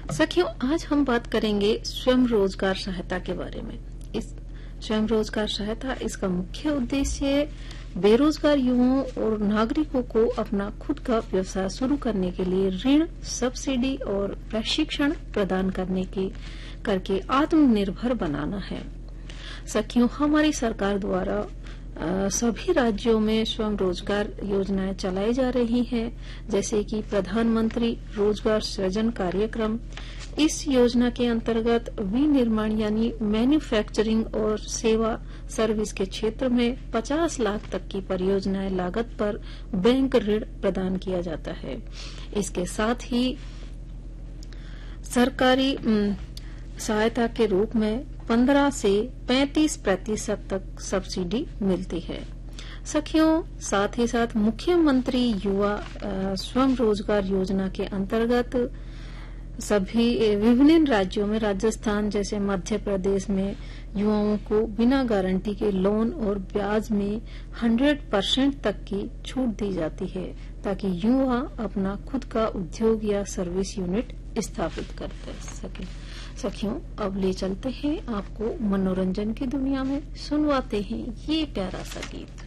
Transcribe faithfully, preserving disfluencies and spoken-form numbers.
सखियों, आज हम बात करेंगे स्वयं रोजगार सहायता के बारे में। इस स्वयं रोजगार सहायता इसका मुख्य उद्देश्य बेरोजगार युवाओं और नागरिकों को अपना खुद का व्यवसाय शुरू करने के लिए ऋण, सब्सिडी और प्रशिक्षण प्रदान करने की करके आत्मनिर्भर बनाना है। सखियों, हमारी सरकार द्वारा आ, सभी राज्यों में स्वयं रोजगार योजनाएं चलाई जा रही हैं, जैसे कि प्रधानमंत्री रोजगार सृजन कार्यक्रम। इस योजना के अंतर्गत विनिर्माण यानी मैन्युफैक्चरिंग और सेवा सर्विस के क्षेत्र में पचास लाख तक की परियोजनाएं लागत पर बैंक ऋण प्रदान किया जाता है। इसके साथ ही सरकारी सहायता के रूप में पंद्रह से पैंतीस प्रतिशत तक सब्सिडी मिलती है। सखियों, साथ ही साथ मुख्यमंत्री युवा स्वयं रोजगार योजना के अंतर्गत सभी विभिन्न राज्यों में, राजस्थान जैसे मध्य प्रदेश में युवाओं को बिना गारंटी के लोन और ब्याज में सौ परसेंट तक की छूट दी जाती है, ताकि युवा अपना खुद का उद्योग या सर्विस यूनिट स्थापित कर सके। सखियों, अब ले चलते हैं आपको मनोरंजन की दुनिया में, सुनवाते हैं ये प्यारा सा गीत।